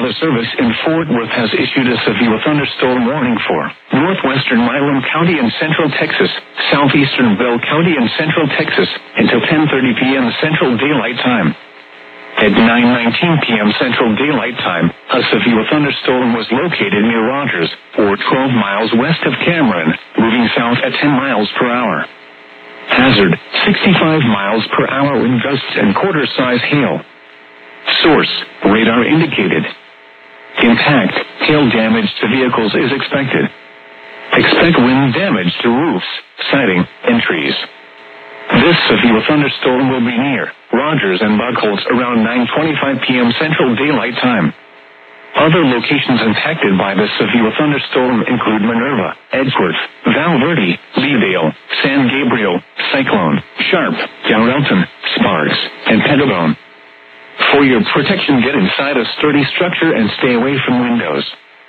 Weather Service in Fort Worth has issued a severe thunderstorm warning for northwestern Milam County and central Texas, southeastern Bell County and central Texas, until 10:30 p.m. Central Daylight Time. At 9:19 p.m. Central Daylight Time, a severe thunderstorm was located near Rogers, or 12 miles west of Cameron, moving south at 10 miles per hour. Hazard, 65 miles per hour wind gusts and quarter-size hail. Source, radar indicated. Impact, hail damage to vehicles is expected. Expect wind damage to roofs, siding, and trees. This severe thunderstorm will be near Rogers and Buckholz around 9:25 p.m. Central Daylight Time. Other locations impacted by this severe thunderstorm include Minerva, Edgeworth, Val Verde, Leadale, San Gabriel, Cyclone, Sharp, Yarrelton, Sparks, and Pettibone. For your protection, get inside a sturdy structure and stay away from windows.